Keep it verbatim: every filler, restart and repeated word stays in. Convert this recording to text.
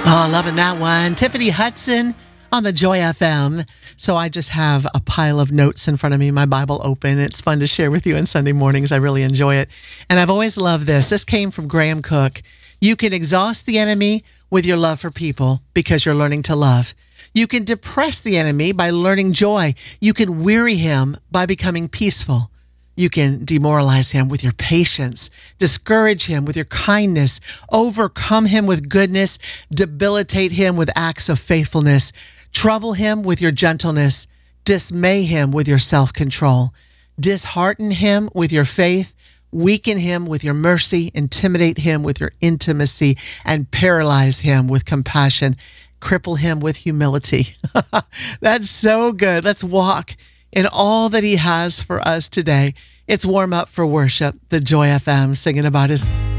Oh, loving that one. Tiffany Hudson on the Joy F M. So I just have a pile of notes in front of me, my Bible open. It's fun to share with you on Sunday mornings. I really enjoy it. And I've always loved this. This came from Graham Cook. You can exhaust the enemy with your love for people because you're learning to love. You can depress the enemy by learning joy. You can weary him by becoming peaceful. You can demoralize him with your patience, discourage him with your kindness, overcome him with goodness, debilitate him with acts of faithfulness, trouble him with your gentleness, dismay him with your self-control, dishearten him with your faith, weaken him with your mercy, intimidate him with your intimacy, and paralyze him with compassion, cripple him with humility. That's so good. Let's walk in all that he has for us today. It's warm up for worship, the Joy F M, singing about his